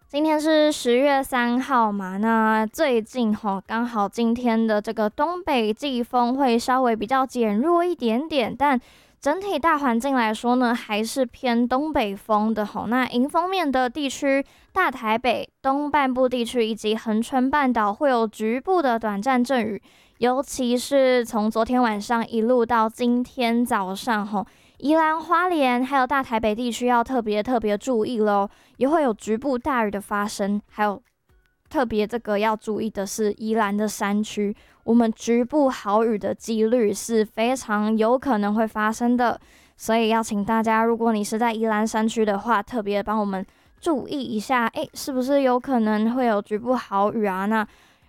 今天是10月3号嘛，那最近刚好今天的这个东北季风会稍微比较减弱一点点，但整体大环境来说呢，还是偏东北风的那迎风面的地区，大台北东半部地区以及恒春半岛会有局部的短暂阵雨，尤其是从昨天晚上一路到今天早上宜兰花莲还有大台北地区要特别注意喽，也会有局部大雨的发生，还有特别这个要注意的是宜兰的山区，我们局部豪雨的几率是非常有可能会发生的，所以要请大家，如果你是在宜兰山区的话，特别帮我们注意一下，是不是有可能会有局部豪雨啊？那